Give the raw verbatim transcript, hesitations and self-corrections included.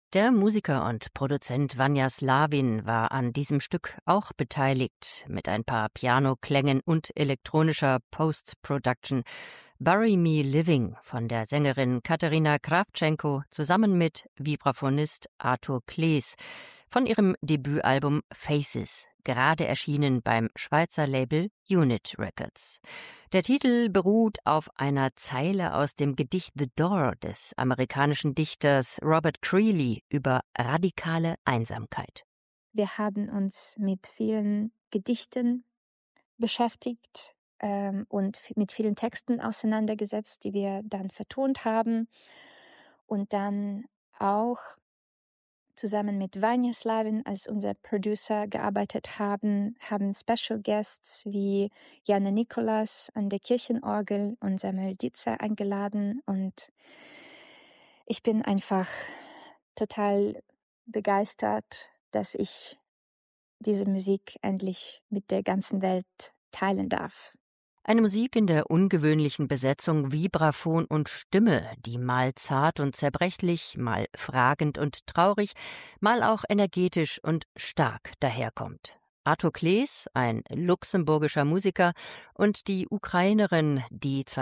Der Musiker und Produzent Vanja Slavin war an diesem Stück auch beteiligt, mit ein paar Pianoklängen und elektronischer Post-Production. Bury Me Living von der Sängerin Katerina Krawtschenko zusammen mit Vibraphonist Arthur Klees von ihrem Debütalbum Faces, gerade erschienen beim Schweizer Label Unit Records. Der Titel beruht auf einer Zeile aus dem Gedicht The Door des amerikanischen Dichters Robert Creeley über radikale Einsamkeit. Wir haben uns mit vielen Gedichten beschäftigt ähm, und f- mit vielen Texten auseinandergesetzt, die wir dann vertont haben. Und dann auch zusammen mit Vanja Slavin als unser Producer gearbeitet haben, haben Special Guests wie Jana Nikolas an der Kirchenorgel und Samuel Dietzer eingeladen. Und ich bin einfach total begeistert, dass ich diese Musik endlich mit der ganzen Welt teilen darf. Eine Musik in der ungewöhnlichen Besetzung Vibraphon und Stimme, die mal zart und zerbrechlich, mal fragend und traurig, mal auch energetisch und stark daherkommt. Arthur Klees, ein luxemburgischer Musiker, und die Ukrainerin, die